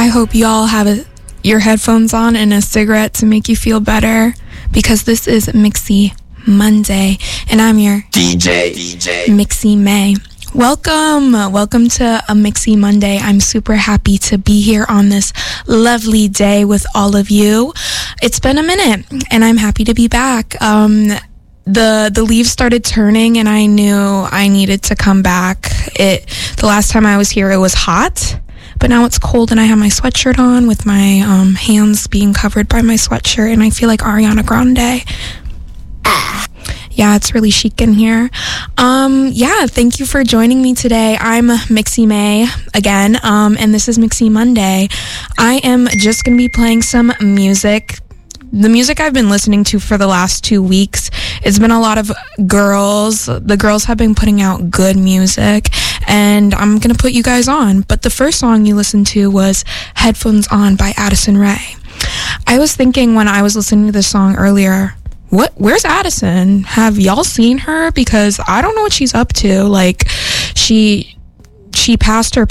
I hope you all have your headphones on and a cigarette to make you feel better, because this is Mixie Monday, and I'm your DJ Mixie May. Welcome to a Mixie Monday. I'm super happy to be here on this lovely day with all of you. It's been a minute, and I'm happy to be back. The leaves started turning, and I knew I needed to come back. The last time I was here, it was hot, but now it's cold, and I have my sweatshirt on with my hands being covered by my sweatshirt, and I feel like Ariana Grande. Yeah, it's really chic in here. Thank you for joining me today. I'm Mixie May again, and this is Mixie Monday. I am just going to be playing some music. The music I've been listening to for the last 2 weeks, it's been a lot of girls. The girls have been putting out good music, and I'm going to put you guys on. But the first song you listened to was Headphones On by Addison Rae. I was thinking when I was listening to this song earlier, where's Addison? Have y'all seen her? Because I don't know what she's up to. Like, she passed her